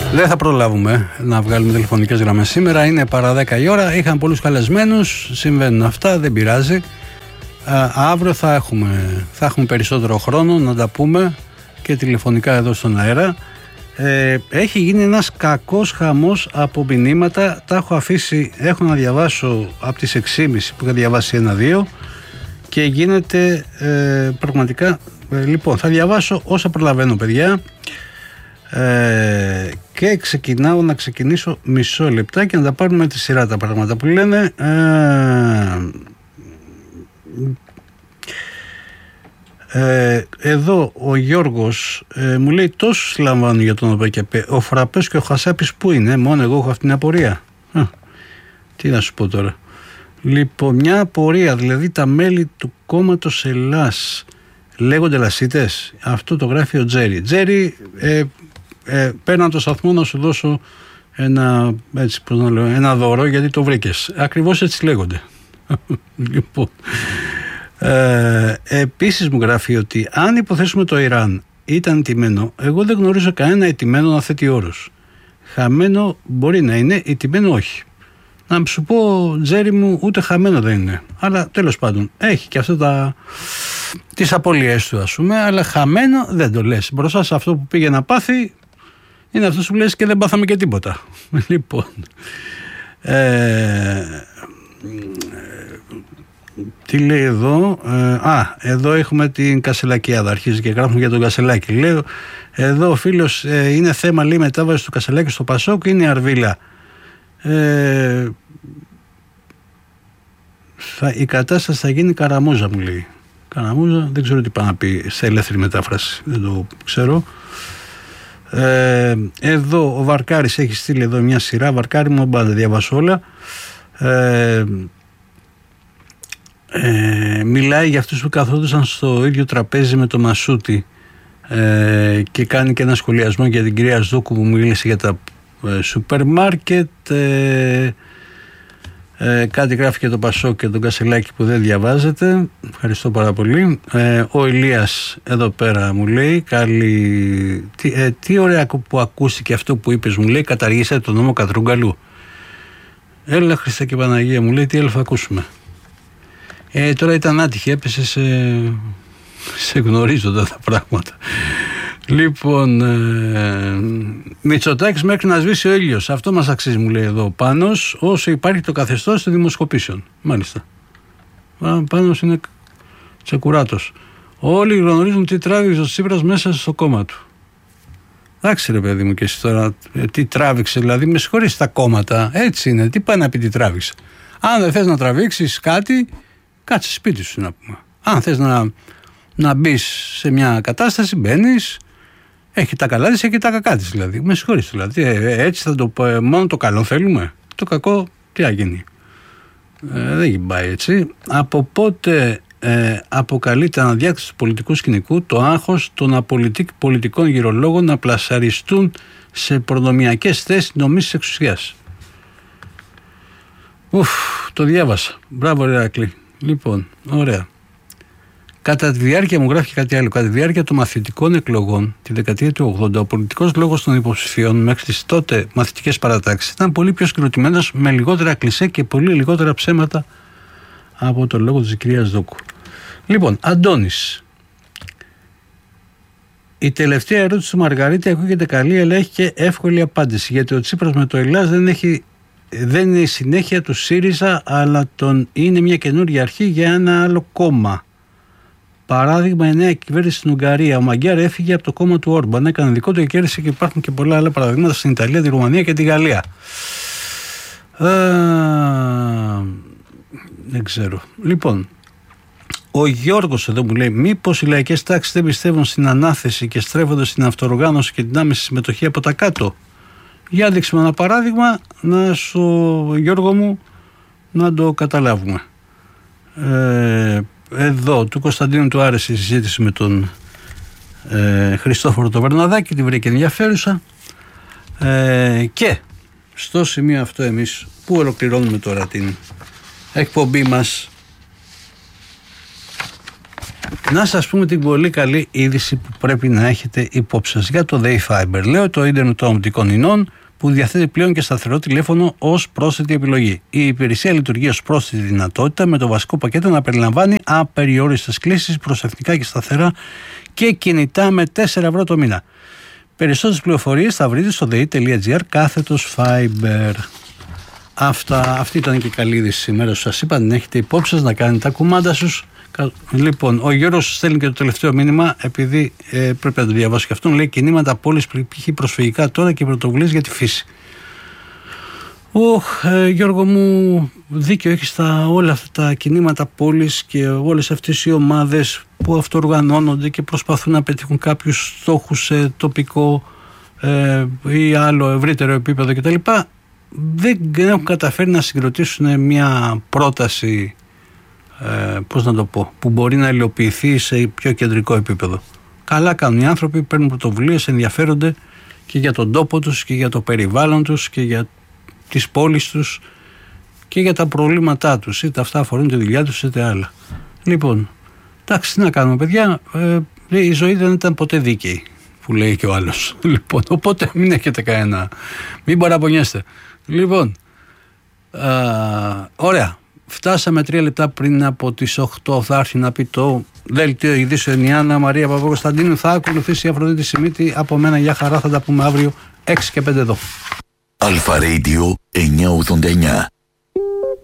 Δεν θα προλάβουμε να βγάλουμε τηλεφωνικές γραμμές σήμερα. Είναι παρά 10 η ώρα. Είχαν πολλούς καλεσμένους. Συμβαίνουν αυτά. Δεν πειράζει. Αύριο θα έχουμε περισσότερο χρόνο να τα πούμε και τηλεφωνικά εδώ στον αέρα. Έχει γίνει ένας κακός χαμός από μηνύματα. Τα έχω αφήσει. Έχω να διαβάσω από τις 6.30 που είχα διαβάσει 1-2 και γίνεται πραγματικά. Λοιπόν, θα διαβάσω όσα προλαβαίνω, παιδιά. Και να ξεκινήσω μισό λεπτάκι να τα πάρουμε τη σειρά τα πράγματα που λένε. Εδώ ο Γιώργος μου λέει τόσους λαμβάνουν για τον ΟΠΕΚΕΠΕ. Ο Φραπές και ο Χασάπης που είναι? Μόνο εγώ έχω αυτήν την απορία. Τι να σου πω τώρα. Λοιπόν, μια απορία, δηλαδή τα μέλη του κόμματος Ελλάς λέγονται λασίτες? Αυτό το γράφει ο Τζέρι. Τζέρι, πέραν το σταθμό να σου δώσω ένα δώρο γιατί το βρήκες. Ακριβώς έτσι λέγονται. Λοιπόν, επίσης μου γράφει ότι αν υποθέσουμε το Ιράν ήταν ηττημένο, εγώ δεν γνωρίζω κανένα ηττημένο να θέτει όρους. Χαμένο μπορεί να είναι, ηττημένο όχι. Να σου πω, Τζέρι μου, ούτε χαμένο δεν είναι. Αλλά τέλος πάντων έχει και αυτά τις απώλειές του, ας πούμε, αλλά χαμένο δεν το λες. Μπροστά σε αυτό που πήγε να πάθει είναι αυτό που λες και δεν πάθαμε και τίποτα. Λοιπόν, τι λέει εδώ? Εδώ έχουμε την Κασελακιάδα. Αρχίζει και γράφουμε για τον Κασελάκη. Λέω εδώ ο φίλος, είναι θέμα, λέει, μετάβαση του Κασελάκη στο Πασόκ, είναι η Αρβίλα. Η κατάσταση θα γίνει καραμούζα, μου λέει. Καραμούζα, δεν ξέρω τι πάει να πει σε ελεύθερη μετάφραση, δεν το ξέρω. Εδώ ο Βαρκάρης έχει στείλει εδώ μια σειρά. Βαρκάρη μου, πάντα διαβάσω όλα. Μιλάει για αυτούς που καθόντουσαν στο ίδιο τραπέζι με το Μασούτη και κάνει και ένα σχολιασμό για την κυρία Σδούκου που μίλησε για τα σούπερ μάρκετ. Κάτι γράφει και το Πασόκ και τον Κασελάκη που δεν διαβάζετε. Ευχαριστώ πάρα πολύ. Ο Ηλίας εδώ πέρα μου λέει τι ωραία που ακούστηκε αυτό που είπες, μου λέει, καταργήσατε τον νόμο Κατρούγκαλου. Έλα Χριστέ και Παναγία, μου λέει, τι άλλο θα ακούσουμε. Τώρα ήταν άτυχη, έπεσε σε γνωρίζοντα τα πράγματα. Λοιπόν, Μητσοτάκης μέχρι να σβήσει ο ήλιος. Αυτό μας αξίζει, μου λέει εδώ Πάνος, όσο υπάρχει το καθεστώς των δημοσκοπήσεων. Μάλιστα. Πάνος είναι τσεκουράτος. Όλοι γνωρίζουν τι τράβηξε ο Τσίπρας μέσα στο κόμμα του. Εντάξει ρε παιδί μου, και εσύ τώρα τι τράβηξε, δηλαδή με συγχωρείς τα κόμματα. Έτσι είναι, τι πάει να πει τι τράβηξε. Αν δεν θες να τραβήξεις κάτι, κάτσε σπίτι σου να πούμε. Αν θες να μπεις σε μια κατάσταση, μπαίνεις. Έχει τα καλά της, έχει τα κακά της δηλαδή. Με συγχωρείς δηλαδή. Έτσι θα το πω. Μόνο το καλό θέλουμε. Το κακό τι θα γίνει. Δεν πάει έτσι. Από πότε αποκαλείται αναδιάκτηση του πολιτικού σκηνικού το άγχος των πολιτικών γυρολόγων να πλασαριστούν σε προνομιακές θέσεις νομής εξουσίας. Το διάβασα. Μπράβο ρε Ακλή. Λοιπόν, ωραία. Κατά τη διάρκεια, μου γράφει κάτι άλλο, κατά τη διάρκεια των μαθητικών εκλογών τη δεκαετία του 80, ο πολιτικός λόγος των υποψηφίων μέχρι τις τότε μαθητικές παρατάξεις ήταν πολύ πιο συγκροτημένος, με λιγότερα κλισέ και πολύ λιγότερα ψέματα από το λόγο της κυρίας Δόκου. Λοιπόν, Αντώνης. Η τελευταία ερώτηση του Μαργαρίτη ακούγεται καλή, αλλά έχει και εύκολη απάντηση. Γιατί ο Τσίπρας με το Ελλάς δεν είναι η συνέχεια του ΣΥΡΙΖΑ, αλλά είναι μια καινούργια αρχή για ένα άλλο κόμμα. Παράδειγμα, η νέα κυβέρνηση στην Ουγγαρία. Ο Μαγκιάρ έφυγε από το κόμμα του Όρμπαν. Έκανε δικό του και κέρδισε, και υπάρχουν και πολλά άλλα παραδείγματα στην Ιταλία, τη Ρουμανία και τη Γαλλία. Δεν ξέρω. Λοιπόν, ο Γιώργος εδώ μου λέει: μήπως οι λαϊκές τάξεις δεν πιστεύουν στην ανάθεση και στρέφονται στην αυτοοργάνωση και την άμεση συμμετοχή από τα κάτω? Για δείξτε με ένα παράδειγμα, Γιώργο μου, να το καταλάβουμε. Εδώ του Κωνσταντίνου του άρεσε η συζήτηση με τον Χριστόφορο το Βερναδάκη, την βρήκε ενδιαφέρουσα, και στο σημείο αυτό εμείς που ολοκληρώνουμε τώρα την εκπομπή μας Να σας πούμε την πολύ καλή είδηση που πρέπει να έχετε υπόψη σας για το Dayfiber. Λέω το ίντερνετ των οπτικών ινών που διαθέτει πλέον και σταθερό τηλέφωνο ως πρόσθετη επιλογή. Η υπηρεσία λειτουργεί ως πρόσθετη δυνατότητα με το βασικό πακέτο να περιλαμβάνει απεριόριστες κλήσεις προς εθνικά και σταθερά και κινητά με 4 ευρώ το μήνα. Περισσότερες πληροφορίες θα βρείτε στο dei.gr/fiber. Αυτή ήταν και η καλή είδηση σήμερα. Σας είπα, την έχετε υπόψη σας να κάνετε τα κουμάντα σας. Λοιπόν, ο Γιώργος στέλνει και το τελευταίο μήνυμα, επειδή πρέπει να το διαβάσω και αυτόν. Λέει: κινήματα πόλης, π.χ. προσφυγικά τώρα και πρωτοβουλίες για τη φύση. Γιώργο μου, δίκιο έχεις όλα αυτά τα κινήματα πόλης και όλες αυτές οι ομάδες που αυτοοργανώνονται και προσπαθούν να πετύχουν κάποιους στόχους σε τοπικό ή άλλο ευρύτερο επίπεδο κτλ. Δεν έχουν καταφέρει να συγκροτήσουν μια πρόταση, πώς να το πω, που μπορεί να υλοποιηθεί σε πιο κεντρικό επίπεδο. Καλά κάνουν οι άνθρωποι, παίρνουν πρωτοβουλίες, ενδιαφέρονται και για τον τόπο τους και για το περιβάλλον τους και για τις πόλεις τους και για τα προβλήματά τους, είτε αυτά αφορούν τη δουλειά τους είτε άλλα. Λοιπόν, εντάξει, τι να κάνουμε παιδιά, η ζωή δεν ήταν ποτέ δίκαιη, που λέει και ο άλλος. Λοιπόν, οπότε μην έχετε κανένα, μην παραπονιέστε. Λοιπόν, ωραία, φτάσαμε 3 λεπτά πριν από τις 8, θα έρθει να πει το δελτίο ειδήσεων η Άννα Μαρία Παπακοσταντίνου, θα ακολουθήσει η Αφροδίτη Σιμίτη. Από μένα για χαρά, θα τα πούμε αύριο 6 και 5 εδώ. Αλφα Radio 989.